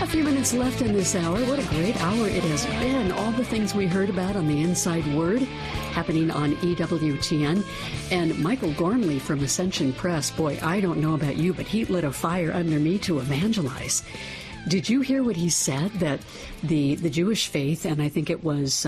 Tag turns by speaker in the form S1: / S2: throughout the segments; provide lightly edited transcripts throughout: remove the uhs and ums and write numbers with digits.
S1: A few minutes left in this hour. What a great hour it has been. All the things we heard about on the Inside Word happening on EWTN. And Michael Gormley from Ascension Press. Boy, I don't know about you, but he lit a fire under me to evangelize. Did you hear what he said? That the Jewish faith, and I think it was,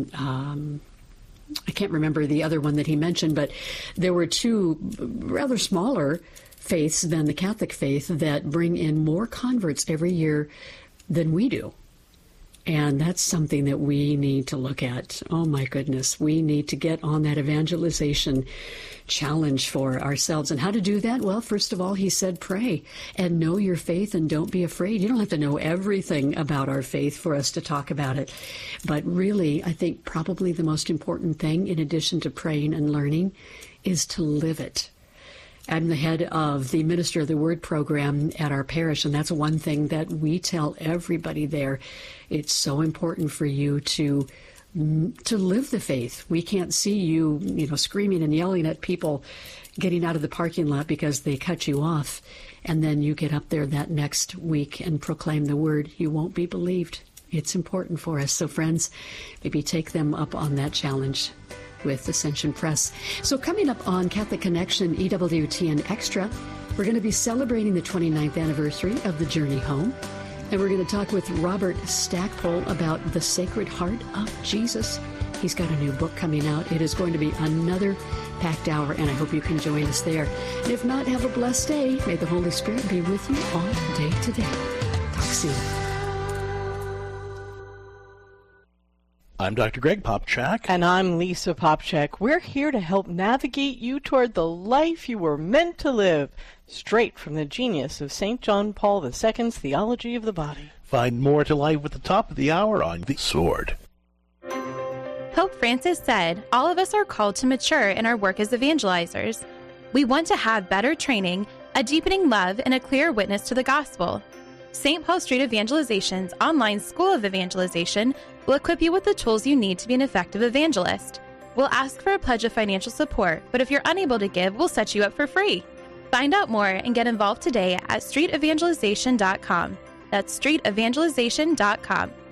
S1: I can't remember the other one that he mentioned, but there were two rather smaller faiths than the Catholic faith that bring in more converts every year than we do. And that's something that we need to look at. Oh, my goodness. We need to get on that evangelization challenge for ourselves. And how to do that? Well, first of all, he said, pray and know your faith and don't be afraid. You don't have to know everything about our faith for us to talk about it. But really, I think probably the most important thing, in addition to praying and learning, is to live it. I'm the head of the Minister of the Word program at our parish, and that's one thing that we tell everybody there. It's so important for you to live the faith. We can't see you, screaming and yelling at people getting out of the parking lot because they cut you off, and then you get up there that next week and proclaim the Word. You won't be believed. It's important for us. So, friends, maybe take them up on that challenge with Ascension Press. So coming up on Catholic Connection EWTN Extra, we're going to be celebrating the 29th anniversary of the Journey Home. And we're going to talk with Robert Stackpole about the Sacred Heart of Jesus. He's got a new book coming out. It is going to be another packed hour, and I hope you can join us there. And if not, have a blessed day. May the Holy Spirit be with you all day today. Talk soon.
S2: I'm Dr. Greg Popchak.
S3: And I'm Lisa Popchak. We're here to help navigate you toward the life you were meant to live, straight from the genius of St. John Paul II's Theology of the Body.
S2: Find more to life at the top of the hour on The Sword.
S4: Pope Francis said, all of us are called to mature in our work as evangelizers. We want to have better training, a deepening love, and a clear witness to the gospel. St. Paul Street Evangelization's online School of Evangelization will equip you with the tools you need to be an effective evangelist. We'll ask for a pledge of financial support, but if you're unable to give, we'll set you up for free. Find out more and get involved today at streetevangelization.com. That's streetevangelization.com.